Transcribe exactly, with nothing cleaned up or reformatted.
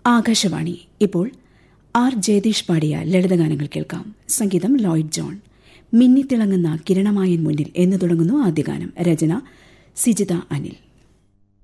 ആകാശവാണി. ഇപ്പോൾ ആർ ജയതീഷ് പാടിയ ലളിതഗാനങ്ങൾ കേൾക്കാം. സംഗീതം ലോയിഡ് ജോൺ. മിന്നിത്തിളങ്ങുന്ന കിരണമായൻ മുന്നിൽ എന്ന് തുടങ്ങുന്നു ആദ്യ ഗാനം. രചന സിജിത അനിൽ.